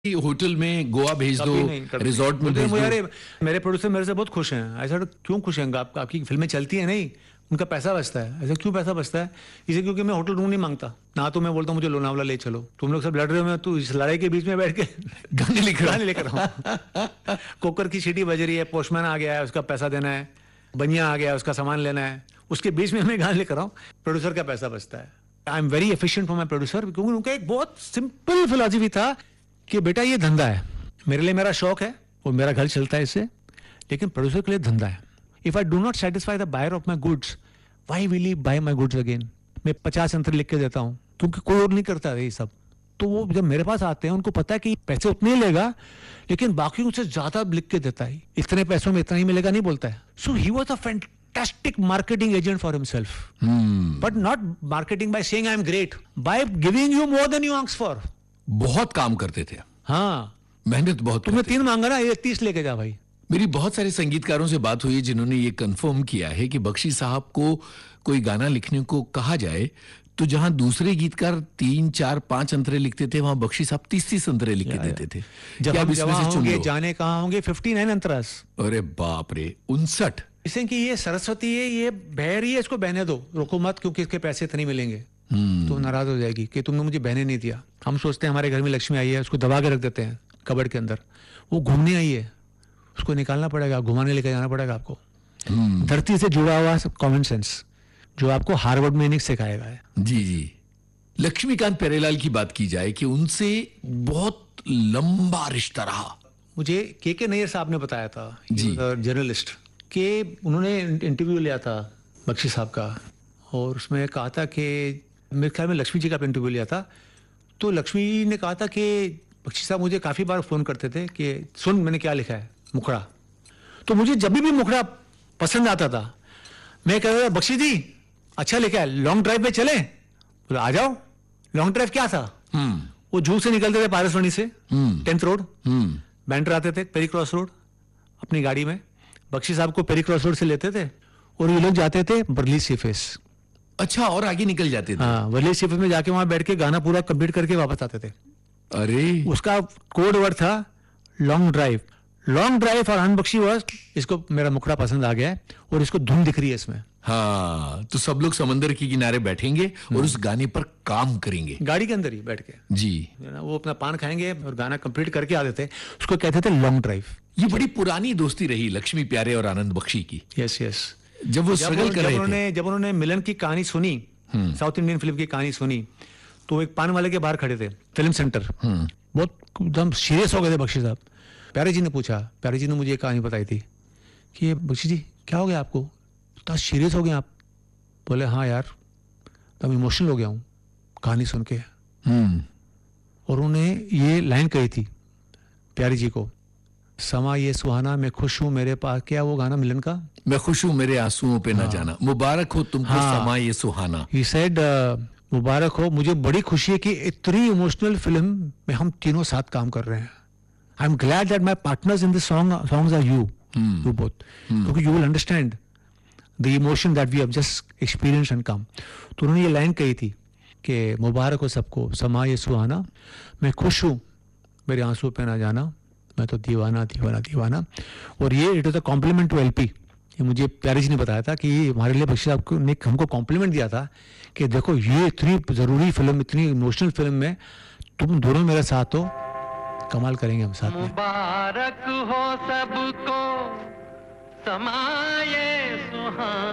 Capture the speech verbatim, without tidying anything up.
Hotel में गोवा भेज दो, रिजॉर्ट में भेज दो। यार मेरे प्रोड्यूसर मेरे से बहुत खुश हैं। ऐसा क्यों खुश हैं? आप, आपकी फिल्में चलती है नहीं, उनका पैसा बचता है। ऐसा क्यों पैसा बचता है? इसे क्योंकि मैं होटल रूम नहीं मांगता ना, तो मैं बोलता हूँ मुझे लोनावला ले चलो। तुम लोग सब लड़ रहे हो, मैं तो इस लड़ाई के बीच में बैठ के गाने लिख गाने लेकर आऊँ। कुकर की सीटी बज रही है, पोस्टमैन आ गया है, उसका पैसा देना है, बनिया आ गया, उसका सामान लेना है, उसके बीच में मैं गाने लेकर आऊँ। प्रोड्यूसर का पैसा बचता है। I am very efficient for my producer, क्योंकि उनका एक बहुत सिंपल फिलॉसफी था कि बेटा ये धंधा है, मेरे लिए मेरा शौक है और मेरा घर चलता है इससे, लेकिन प्रोड्यूसर के लिए धंधा है। If I do not satisfy the buyer of my goods, why will he bye my goods again? मैं पचास यंत्र लिख के देता हूँ क्योंकि कोई और नहीं करता है ये सब। तो वो जब मेरे पास आते हैं, उनको पता है कि पैसे उतने ही लेगा, लेकिन बाकी उससे ज्यादा लिख के देता है। इतने पैसों में इतना ही मिलेगा नहीं बोलता है। सो he was a fantastic marketing agent for himself, but not marketing by saying I am great, by giving you more than you ask for. बहुत काम करते थे। हाँ, मेहनत बहुत। तुमने तीन मांगा ना, ये तीस लेके जा भाई। मेरी बहुत सारे संगीतकारों से बात हुई है जिन्होंने ये कंफर्म किया है कि बख्शी साहब को कोई गाना लिखने को कहा जाए तो जहां दूसरे गीतकार तीन चार पांच अंतरे लिखते थे, वहां बख्शी साहब तीस तीस अंतरे लिख के देते थे। जब हम जवां होंगे जाने कहां होंगे, फिफ्टी नाइन अंतरास। अरे बाप रे, उनसठ। इसे कि ये सरस्वती है, ये बह रही है, इसको बहने दो, रोको मत, क्योंकि इसके पैसे इतने मिलेंगे। तो नाराज हो जाएगी कि तुमने मुझे बहने नहीं दिया। हम सोचते हैं हमारे घर में लक्ष्मी आई है, उसको दबा के रख देते हैं कबर्ड के अंदर। वो घूमने आई है, उसको निकालना पड़ेगा, घुमाने लेकर जाना पड़ेगा आपको। धरती से जुड़ा हुआ कॉमन सेंस जो आपको हार्वर्ड में नहीं सिखाएगा है। जी जी। लक्ष्मीकांत प्यारेलाल की बात की जाए कि उनसे बहुत लंबा रिश्ता रहा। मुझे के के नैयर साहब ने बताया था, जर्नलिस्ट, कि उन्होंने इंटरव्यू लिया था बख्शी साहब का, और उसमें कहा था कि मेरे ख्याल में लक्ष्मी जी का इंटरव्यू लिया था। तो लक्ष्मी ने कहा था कि बख्शी साहब मुझे काफ़ी बार फ़ोन करते थे कि सुन मैंने क्या लिखा है, मुखड़ा। तो मुझे जब भी मुखड़ा पसंद आता था, मैं कहता था बख्शी जी अच्छा लिखा है, लॉन्ग ड्राइव पे चले? बोले आ जाओ। लॉन्ग ड्राइव क्या था? वो जू से निकलते थे, पारसवानी से टेंथ रोड, बैंड्रा आते थे, पेरी क्रॉस रोड अपनी गाड़ी में। बख्शी साहब को पेरी क्रॉस रोड से लेते थे और ये लोग जाते थे बर्ली सीफेस। अच्छा, और आगे निकल जाते थे? हाँ, बर्ली सीफेस में जाके वहां बैठ के गाना पूरा कंप्लीट करके वापस आते थे। अरे, उसका कोड वर्ड था लॉन्ग ड्राइव। लॉन्ग ड्राइव और अनबख्शी वर्ड, इसको मेरा मुखड़ा पसंद आ गया है और इसको धुन दिख रही है इसमें। हाँ, तो सब लोग समंदर के किनारे बैठेंगे और उस गाने पर काम करेंगे, गाड़ी के अंदर ही बैठ के। जी, वो अपना पान खाएंगे और गाना कंप्लीट करके आते थे। उसको कहते थे लॉन्ग ड्राइव। ये बड़ी पुरानी दोस्ती रही लक्ष्मी प्यारे और आनंद बख्शी की। Yes yes. जब वो स्ट्रगल कर रहे थे, जब उन्होंने मिलन की कहानी सुनी, साउथ इंडियन फिल्म की कहानी सुनी, तो एक पान वाले के बाहर खड़े थे, फिल्म सेंटर, बहुत एकदम सीरियस हो गए थे बख्शी साहब। प्यारे जी ने पूछा, प्यारे जी ने मुझे एक कहानी बताई थी कि बख्शी जी क्या हो गया आपको, तो सीरियस हो गए आप? बोले हाँ यार, तब इमोशनल हो गया हूँ कहानी सुन के। और उन्होंने ये लाइन कही थी प्यारे जी को, समा ये सुहाना, मैं खुश हूँ मेरे पास, क्या वो गाना मिलन का, मैं खुश हूँ मेरे आंसुओं पे हाँ, न जाना, मुबारक हो तुमको हाँ, समा ये सुहाना। ही सेड मुबारक हो, मुझे बड़ी खुशी है कि इतनी इमोशनल फिल्म में हम तीनों साथ काम कर रहे हैं। I am glad that my partners in this song songs are you you both, क्योंकि you will understand the emotion that we have just experience and come. तो उन्होंने ये लाइन कही थी कि मुबारक हो सबको समा ये सुहाना, मैं खुश हूँ मेरे आंसू पे ना जाना, मैं तो दीवाना दीवाना दीवाना। और ये it is a compliment two LP. ये मुझे प्यारे जी ने बताया था कि हमारे लिए बख्शी साहब ने हमको कॉम्प्लीमेंट दिया था कि देखो ये इतनी ज़रूरी फिल्म, इतनी इमोशनल फिल्म में तुम दोनों मेरे साथ हो, कमाल करेंगे हम साथ में। मुबारक हो सबको समाये सुहाना।